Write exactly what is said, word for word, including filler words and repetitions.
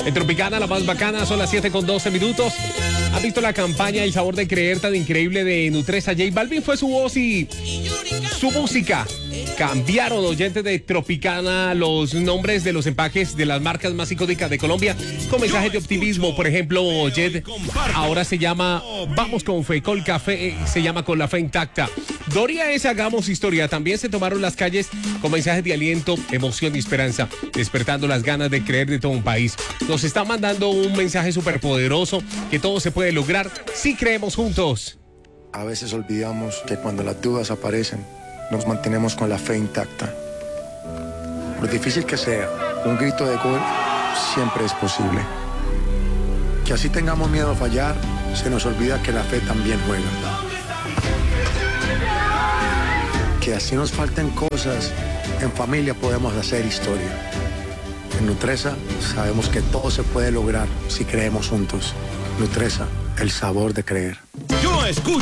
En Tropicana, la más bacana, son las siete con doce minutos. ¿Has visto la campaña El sabor de creer tan increíble de Nutresa? J Balvin fue su voz y su música. Cambiaron, oyentes de Tropicana, los nombres de los empaques de las marcas más icónicas de Colombia con mensajes de optimismo. Por ejemplo, Jet ahora se llama Vamos con Fe, Col Café se llama Con la Fe Intacta. Doria es Hagamos Historia. También se tomaron las calles con mensajes de aliento, emoción y esperanza, despertando las ganas de creer de todo un país. Nos está mandando un mensaje súper poderoso que todo se puede lograr si creemos juntos. A veces olvidamos que cuando las dudas aparecen, nos mantenemos con la fe intacta. Por difícil que sea, un grito de gol siempre es posible. Que así tengamos miedo a fallar, se nos olvida que la fe también juega. Que así nos falten cosas, en familia podemos hacer historia. En Nutresa sabemos que todo se puede lograr si creemos juntos. Nutresa, el sabor de creer. Yo escucho